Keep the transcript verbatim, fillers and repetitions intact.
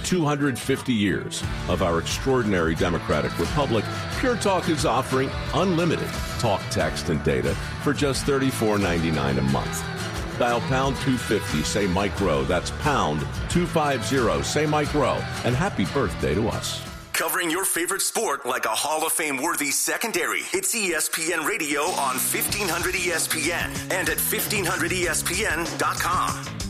two hundred fifty years of our extraordinary democratic republic, Pure Talk is offering unlimited talk, text, and data for just thirty-four ninety-nine a month. Dial pound two fifty, say Mike Rowe. That's pound two fifty, say Mike Rowe. And happy birthday to us. Covering your favorite sport like a Hall of Fame-worthy secondary. It's E S P N Radio on fifteen hundred E S P N and at fifteen hundred E S P N dot com.